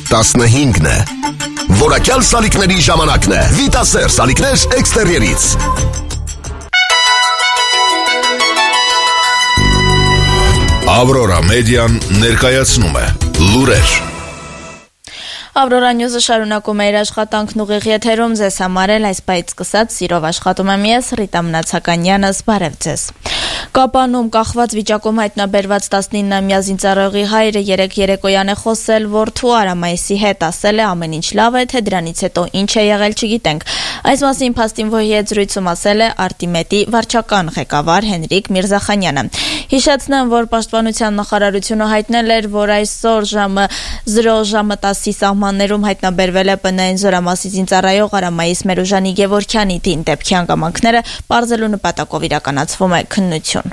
15 է։ Որակյալ սալիկների ժամանակն է։ Վիտասեր սալիկներ էքստերիերից։ Ավրորա մեդիան ներկայացնում է լուրեր։ Ավրորա նյուզը շարունակում է իր աշխատանքն ուղիղ եթերում, ձեզ համար էլ այս պահից սկսած սիրով աշխատում եմ ես, Ռիտա Մնացականյանս, բարև ձեզ։ Կապանում կախված վիճակում հայտնաբերված 19-ամյա զինծառայողի հայրը երեկ երեկոյան է խոսել որդու Արամայիսի հետ, ասել է ամեն ինչ լավ է, թե դրանից հետո ինչ է եղել չգիտենք։ Այս մասին Փաստին Վոյի հետ զրույցում ասել է Արտիմետի վարչական ղեկավար Հենրիկ Միրզախանյանը։ Հիշեցնեմ, որ Պաշտպանության նախարարությունը հայտնել էր, որ այսօր ժամը 0:10-ի սահմաններում հայտնաբերվել է ՊՆ-ին զորամասի զինծառայող Արամայիս Մերուժանի Գևորգյանի դին դեպքի հանգամանքները պարզելու նպատակով իրականացվում է քննություն։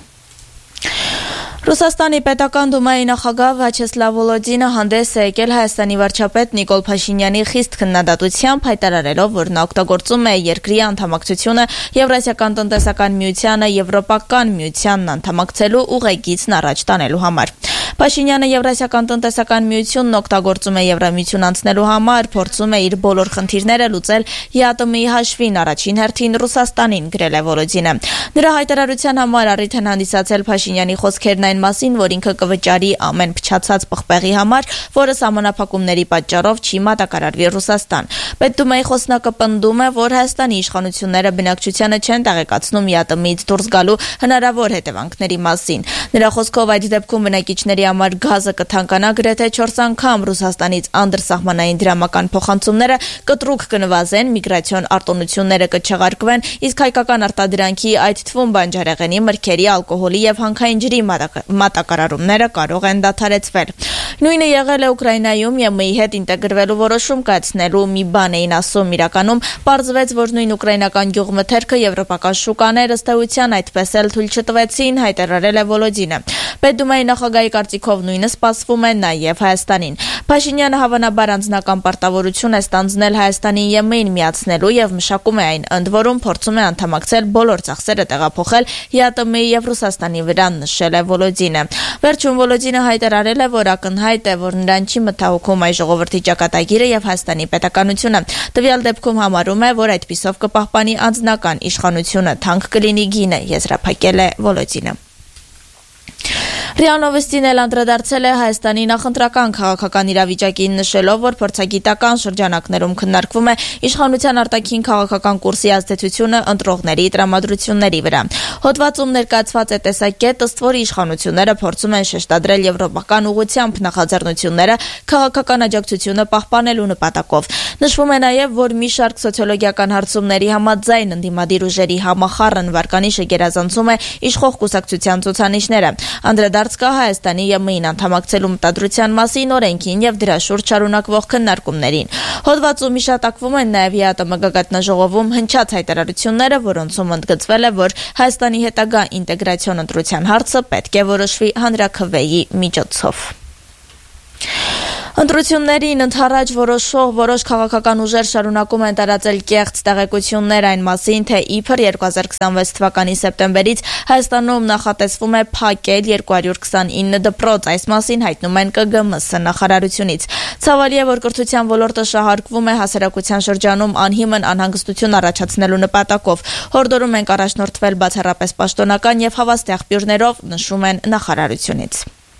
Ռուսաստանի պետական դումայի նախագահ Վաչեսլավ Վոլոդինը հանդես է եկել Հայաստանի վարչապետ Նիկոլ Փաշինյանի խիստ քննադատությամբ, հայտարարելով, որ նա օգտագործում է երկրի անդամակցությունը Եվրասիական տնտեսական միությանը Եվրոպական միությանն անդամակցելու ուղեգիծն առաջ տանելու համար։ Փաշինյանը Եվրասիական տնտեսական միությունն օգտագործում է Եվրամիություն անցնելու համար, փորձում է իր բոլոր խնդիրները լուծել ԵԱՏՄ-ի հաշվին, առաջին հերթին Ռուսաստանին, գրել է Վոլոդինը։ Նրա հայտարարության համար առիթ են հանդիսացել Փաշինյանի խոսքերն այն մասին, որ ինքը կվճարի ամեն փչացած պղպեղի համար, որը սահմանափակումների պատճառով չի մատակարարվի Ռուսաստան։ Պետդումայի խոսնակը պնդում է, որ Հայաստանի իշխանությունները բնակչությանը չեն տեղեկացնում ԵԱՏՄ-ից դուրս գալու հնարավոր հետևանքների մասին։ Նրա խոսքով այդ դեպքում բնակիչների համար գազը կթանկանա գրեթե 4 անգամ, Ռուսաստանից անդրսահմանային դրամական փոխանցումները կտրուկ կնվազեն, միգրացիոն արտոնությունները կչեղարկվեն, իսկ հայկական արտադրանքի, այդ թվում բանջարեղենի, մրգերի, ալկոհոլի եւ հանքային ջրի մատակարարումները կարող են դադարեցվել։ Նույնը եղել է Ուկրաինայում ԵՄ-ի հետ ինտեգրվելու որոշում կայացնելու մի բան էին ասում, իրականում պարզվեց, որ նույն ուկրաինական գյուղմթերքը եվրոպական շուկաներ ըստ էության այդպես էլ թույլ չտվեցին, հայտարարել է Վոլոդինը։ Պետդումայի նախագահի կարծիքով նույնը սպասվում է նաև Հայաստանին։ Փաշինյանը հավանաբար անձնական պարտավորություն է ստանձնել Հայաստանի ԵՄ-ին միացնելու եւ մշակում է այն, ընդ որում փորձում է անդամակցել բոլոր ծախսերը տեղափոխել ԵԱՏՄ-ի եւ Ռուսաստանի վրա, նշել է Վոլոդինը։ Վերջում Վոլոդինը հայտարարել է, որ ակնհայտ է, որ նրան չի մտահոգում այս ժողովրդի ճակատագիրը եւ Հայաստանի պետականությունը։ Տվյալ դեպքում համարում է, որ այդպիսով կպահպանի անձնական իշխանությունը, թանկ կլինի գինը, եզրափակել է Վոլոդինը։ ՌԻԱ Նովոստին էլ անդրադարձել է Հայաստանի նախընտրական քաղաքական իրավիճակին, նշելով, որ փորձագիտական շրջանակներում քննարկվում է իշխանության արտաքին քաղաքական կուրսի ազդեցությունը ընտրողների տրամադրությունների վրա։ Հոդվածում ներկայացված է տեսակետ, ըստ որի իշխանությունները փորձում են շեշտադրել եվրոպական ուղղությամբ նախաձեռնությունները քաղաքական աջակցությունը պահպանելու նպատակով։ Նշվում է նաև, որ մի շարք սոցիոլոգիական հարցումների համաձայն ընդդիմադիր ուժերի համախառն վարկանիշը գերազանցում է իշխող կուսակցության ցուցանիշները։ Անդրադարձ կա Հայաստանի ԵՄ-ին անդամակցելու մտադրության մասին, օրենքին եւ դրա շուրջ շարունակվող քննարկումներին։ Հոդվածում հիշատակվում են նաև ԵԱՏՄ գագաթնաժողովում հնչած հայտարարությունները, որոնցում ընդգծվել է, որ Հայաստանի հետագա ինտեգրացիոն ընտրության հարցը պետք է որոշվի հանրաքվեի միջոցով։ Ընտրություններին ընդառաջ որոշող որոշ քաղաքական ուժեր շարունակում են տարածել կեղծ տեղեկություններ այն մասին, թե իբր 2026 թվականի սեպտեմբերից Հայաստանում նախատեսվում է փակել 229 դպրոց, այս մասին հայտնում են ԿԳՄՍ նախարարությունից։ Ցավալի է, որ կրթության ոլորտը շահարկվում է հասարակության շրջանում անհիմն անհանգստություն առաջացնելու նպատակով։ Հորդորում ենք առաջնորդվել բացառապես պաշտոնական եւ հավաստի աղբյուրներով, նշում են նախարարությունից։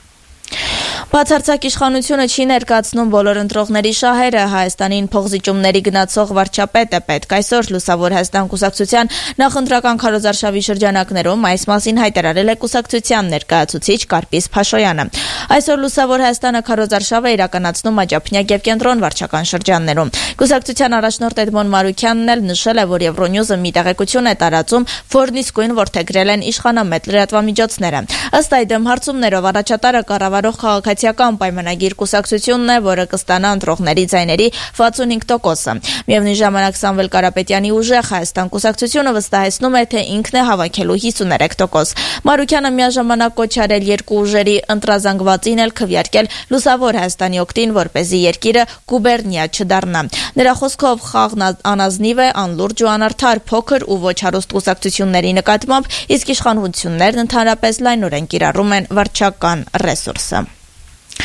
Բացարձակ իշխանությունը չի ներկայացնում բոլոր ընտրողների շահերը, Հայաստանին փողզիջումների գնացող վարչապետը պետք այսօր Լուսավոր Հայաստան կուսակցության նախընտրական քարոզարշավի շրջանակներում այս մասին հայտարարել է կուսակցության ներկայացուցիչ Կարպիս Փաշոյանը։ Այսօր Լուսավոր Հայաստանը քարոզարշավ է իրականացնում Աջափնյակ եւ Կենտրոն վարչական շրջաններում։ Կուսակցության առաջնորդ Էդմոն Մարուքյանն էլ նշել է, որ Եվրոնյուզը մի տեղեկություն է տարածում, որն իսկույն որդեգրել են իշխանամետ լրատվամիջոցները։ Ըստ այդմ հարցումներով առաջատարը կառավարող քաղաքացիական պայմանագիր կուսակցությունն է, որը կստանա ընտրողների ձայների 65%-ը։ Միևնույն ժամանակ Սամվել Կարապետյանի ուժեղ Հայաստան կուսակցությունը վստահեցնում է, թե ինքն է հավաքելու 53%։ Մարուքյանը միաժամանակ կոչ արել երկու ուժերի ընտրազանգվածին էլ քվեարկել Լուսավոր Հայաստանի օգտին, որպեսզի երկիրը գուբերնիա չդառնա։ Նրա խոսքով խաղն անազնիվ է, անլուրջ ու անարդար, փոքր ու ոչ հարուստ կուսակցությունների նկատմամբ, իսկ իշխանություններն ընդհանրապես լայնորեն կիրառում են վարչական ռեսուրսը։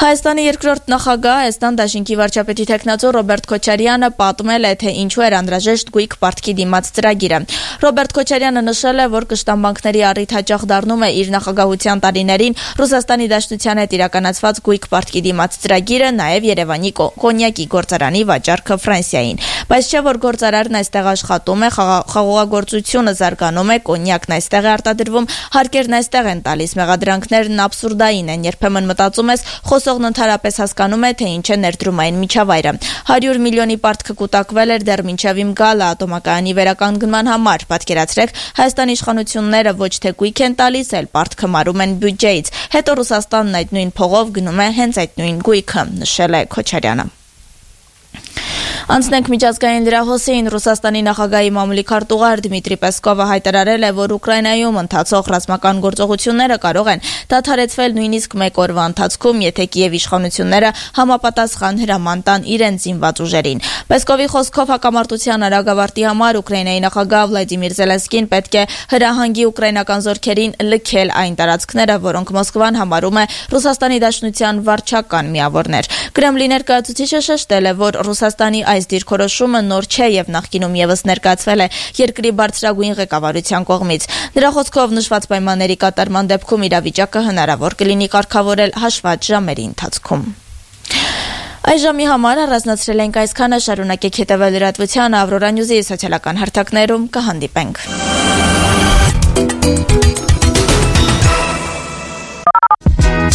Հայաստանի երկրորդ նախագահ Հայաստան դաշինքի վարչապետի թեկնածու Ռոբերտ Քոչարյանը պատմել է, թե ինչու էր անհրաժեշտ գույք պարտքի դիմաց ծրագիրը։ Ռոբերտ Քոչարյանը նշել է, որ կշտամբանքների առիթ հաճախ դառնում է իր նախագահության տարիներին Ռուսաստանի Դաշնության հետ իրականացված գույք պարտքի դիմաց ծրագիրը, նաև Երևանի կոնյակի գործարանի վաճառքը Ֆրանսիային։ Բայց չէ, որ գործարարն այստեղ աշխատում է, խաղողագործությունը զարգանում է, կոնյակն այստեղ է արտադրվում, հարկերն այստեղ են տալիս, մեղադրանքներն աբսուրդային են, երբեմն մտածում ես, խոսողն ընդհանրապես հասկանում է, թե ինչ է ներդրումային միջավայրը։ 100 միլիոնի պարտքը կուտակվել էր դեռ մինչև իմ գալը ատոմակայանի վերականգնման համար։ Պատկերացրեք, Հայաստանի իշխանությունները ոչ թե գույք են տալիս, այլ պարտքը մարում են բյուջեից։ Հետո Ռուսաստանն այդ նույն փողով գնում է հենց այդ նույն գույքը, նշել է Քոչարյանը։ Անցնենք միջազգային լրահոսին։ Ռուսաստանի նախագահի մամուլի քարտուղար Դմիտրի Պեսկովը հայտարարել է, որ Ուկրաինայում ընթացող ռազմական գործողությունները կարող են դադարեցվել նույնիսկ մեկ օրվա ընթացքում, եթե Կիև իշխանությունները համապատասխան հրաման տան իրենց զինված ուժերին։ Պեսկովի խոսքով հակամարտության արագավարտի համար Ուկրաինայի նախագահ Վլադիմիր Զելենսկին պետք է հրահանգի ուկրաինական զորքերին լքել այն տարածքները, որոնք Մոսկվան համարում է Ռուսաստանի Դաշնության վարչական միավորներ։ Կրեմլի ներկայացուցիչը շեշտել է, որ Ռուսաստանի այս դիրքորոշումը նոր չէ եւ նախկինում եւս ներկայացվել է երկրի բարձրագույն ղեկավարության կողմից։ Նրա խոսքով նշված պայմանների կատարման դեպքում իրավիճակը հնարավոր կլինի կարգավորել հաշված ժամերի ընթացքում։ Այս ժամի համար առանձնացրել ենք այսքանը, շարունակեք հետևել լրատվությանը, Ավրորա Նյուզի սոցիալական հարթակներում կհանդիպենք։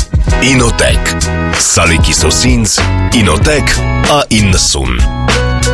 Ինոտեք Սալիկի սոսինձ Ինոտեք A90